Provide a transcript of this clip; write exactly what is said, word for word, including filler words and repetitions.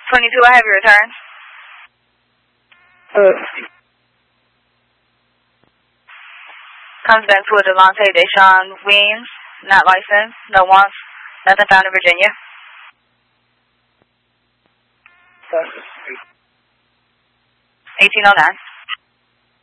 twenty-two, I have your return. Uh, Comes back to a Devontae Deshaun Weems, not licensed, no wants, nothing found in Virginia. eighteen oh nine.